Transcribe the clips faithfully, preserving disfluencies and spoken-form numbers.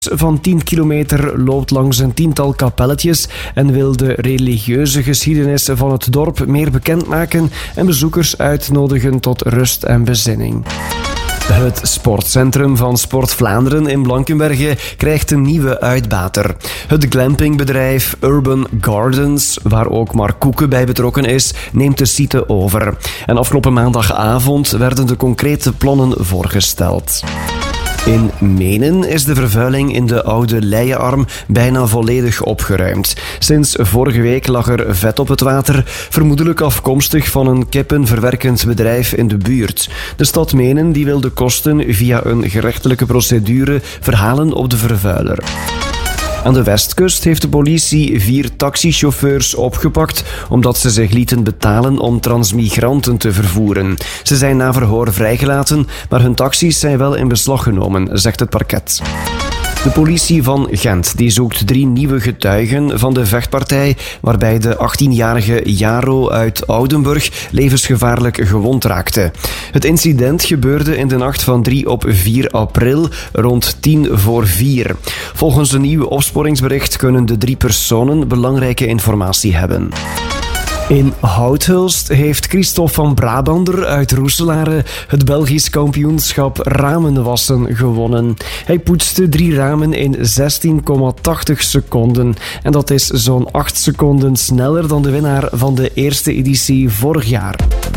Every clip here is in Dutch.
van tien kilometer loopt langs een tiental kapelletjes en wil de religieuze geschiedenis van het dorp meer bekendmaken en bezoekers uitnodigen tot rust en bezinning. Het sportcentrum van Sport Vlaanderen in Blankenberge krijgt een nieuwe uitbater. Het glampingbedrijf Urban Gardens, waar ook Mark Koeken bij betrokken is, neemt de site over. En afgelopen maandagavond werden de concrete plannen voorgesteld. In Menen is de vervuiling in de oude Leienarm bijna volledig opgeruimd. Sinds vorige week lag er vet op het water, vermoedelijk afkomstig van een kippenverwerkend bedrijf in de buurt. De stad Menen die wil de kosten via een gerechtelijke procedure verhalen op de vervuiler. Aan de westkust heeft de politie vier taxichauffeurs opgepakt omdat ze zich lieten betalen om transmigranten te vervoeren. Ze zijn na verhoor vrijgelaten, maar hun taxis zijn wel in beslag genomen, zegt het parket. De politie van Gent die zoekt drie nieuwe getuigen van de vechtpartij waarbij de achttienjarige Jaro uit Oudenburg levensgevaarlijk gewond raakte. Het incident gebeurde in de nacht van drie op vier april rond tien voor vier. Volgens een nieuw opsporingsbericht kunnen de drie personen belangrijke informatie hebben. In Houthulst heeft Christophe van Brabander uit Roeselare het Belgisch kampioenschap ramenwassen gewonnen. Hij poetste drie ramen in zestien komma tachtig seconden. En dat is zo'n acht seconden sneller dan de winnaar van de eerste editie vorig jaar.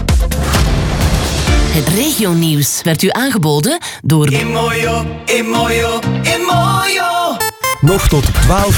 Het regionieuws werd u aangeboden door Imoyo, Imoyo, Imoyo. Nog tot twaalf